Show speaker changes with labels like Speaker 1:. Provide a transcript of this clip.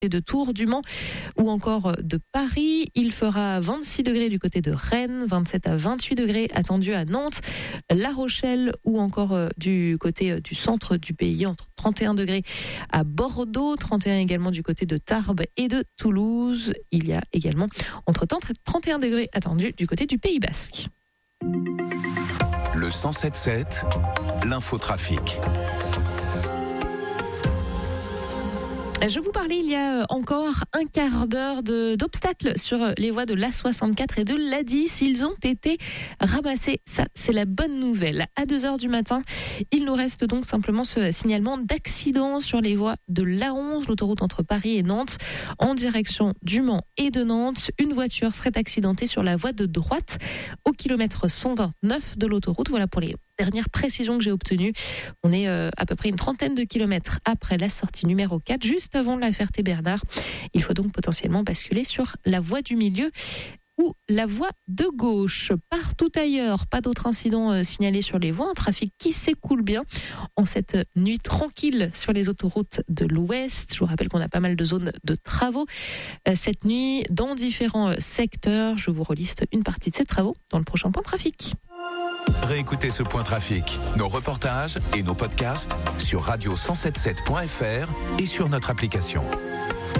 Speaker 1: de Tours, du Mans ou encore de Paris. Il fera 26 degrés du côté de Rennes, 27 à 28 degrés attendus à Nantes, La Rochelle ou encore du côté du centre du pays, entre 31 degrés à Bordeaux, 31 également du côté de Tarbes et de Toulouse. Il y a également entre 31 degrés attendus du côté du Pays Basque.
Speaker 2: Le 107.7, l'infotrafic.
Speaker 1: Je vous parlais il y a encore un quart d'heure d'obstacles sur les voies de l'A64 et de l'A10. Ils ont été ramassés. Ça, c'est la bonne nouvelle. À 2h du matin, il nous reste donc simplement ce signalement d'accident sur les voies de l'A11, l'autoroute entre Paris et Nantes, en direction du Mans et de Nantes. Une voiture serait accidentée sur la voie de droite au kilomètre 129 de l'autoroute. Voilà pour les dernières précisions que j'ai obtenues. On est à peu près une trentaine de kilomètres après la sortie numéro 4, juste avant la Ferté-Bernard. Il faut donc potentiellement basculer sur la voie du milieu ou la voie de gauche. Partout ailleurs, pas d'autres incidents signalés sur les voies. Un trafic qui s'écoule bien en cette nuit tranquille sur les autoroutes de l'Ouest. Je vous rappelle qu'on a pas mal de zones de travaux cette nuit dans différents secteurs. Je vous reliste une partie de ces travaux dans le prochain point trafic.
Speaker 2: Réécoutez ce point trafic, nos reportages et nos podcasts sur radio177.fr et sur notre application.